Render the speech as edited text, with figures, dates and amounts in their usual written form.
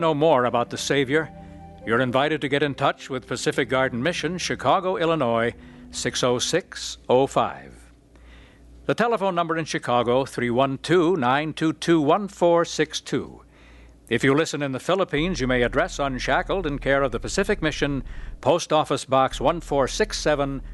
Know more about the Savior, you're invited to get in touch with Pacific Garden Mission, Chicago, Illinois, 60605. The telephone number in Chicago, 312-922-1462. If you listen in the Philippines, you may address Unshackled in care of the Pacific Mission, Post Office Box 1467,